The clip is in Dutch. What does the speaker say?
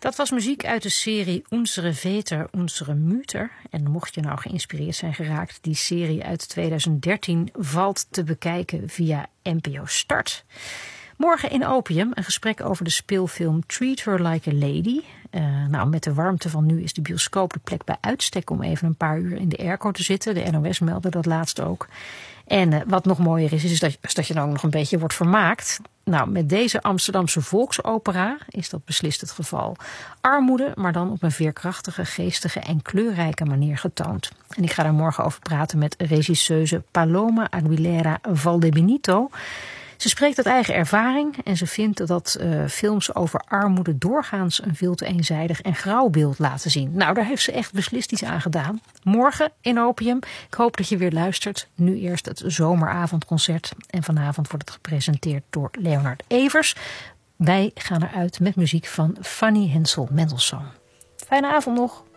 Dat was muziek uit de serie Unsere Väter, Unsere Mütter. En mocht je nou geïnspireerd zijn geraakt, die serie uit 2013 valt te bekijken via NPO Start. Morgen in Opium een gesprek over de speelfilm Treat Her Like a Lady. Met de warmte van nu is de bioscoop de plek bij uitstek om even een paar uur in de airco te zitten. De NOS meldde dat laatst ook. En wat nog mooier is dat je dan ook nog een beetje wordt vermaakt. Nou, met deze Amsterdamse volksopera is dat beslist het geval. Armoede, maar dan op een veerkrachtige, geestige en kleurrijke manier getoond. En ik ga daar morgen over praten met regisseuse Paloma Aguilera Valdebenito. Ze spreekt uit eigen ervaring en ze vindt dat films over armoede doorgaans een veel te eenzijdig en grauw beeld laten zien. Nou, daar heeft ze echt beslist iets aan gedaan. Morgen in Opium. Ik hoop dat je weer luistert. Nu eerst het zomeravondconcert en vanavond wordt het gepresenteerd door Leonard Evers. Wij gaan eruit met muziek van Fanny Hensel Mendelssohn. Fijne avond nog.